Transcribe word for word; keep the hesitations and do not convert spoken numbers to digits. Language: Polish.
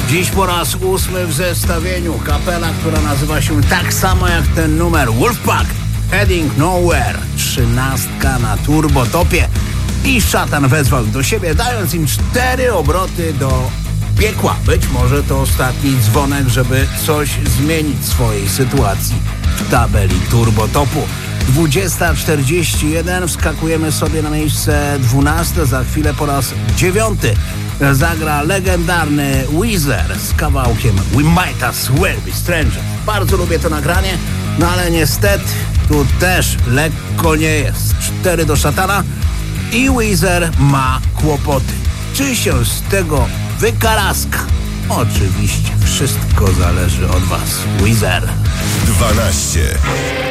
Dziś po raz ósmy w zestawieniu kapela, która nazywa się tak samo jak ten numer, Wolfpack, Heading Nowhere, trzynastka na turbotopie. I szatan wezwał ich do siebie, dając im cztery obroty do piekła. Być może to ostatni dzwonek, żeby coś zmienić w swojej sytuacji w tabeli turbotopu. dwudziesta czterdzieści jeden, wskakujemy sobie na miejsce dwunaste, za chwilę po raz dziewiąty zagra legendarny Weezer z kawałkiem We Might As Well Be Strangers. Bardzo lubię to nagranie, no ale niestety tu też lekko nie jest. cztery do szatana i Weezer ma kłopoty. Czy się z tego wykaraska? Oczywiście wszystko zależy od was. Weezer dwanaście.